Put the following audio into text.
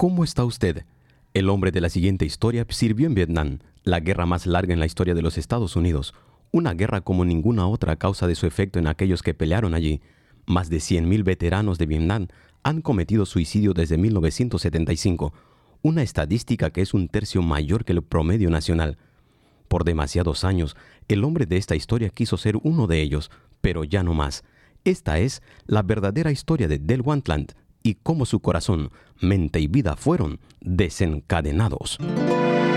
¿Cómo está usted? El hombre de la siguiente historia sirvió en Vietnam, la guerra más larga en la historia de los Estados Unidos. Una guerra como ninguna otra a causa de su efecto en aquellos que pelearon allí. Más de 100.000 veteranos de Vietnam han cometido suicidio desde 1975, una estadística que es un tercio mayor que el promedio nacional. Por demasiados años, el hombre de esta historia quiso ser uno de ellos, pero ya no más. Esta es la verdadera historia de Del Wantland y cómo su corazón, mente y vida fueron desencadenados.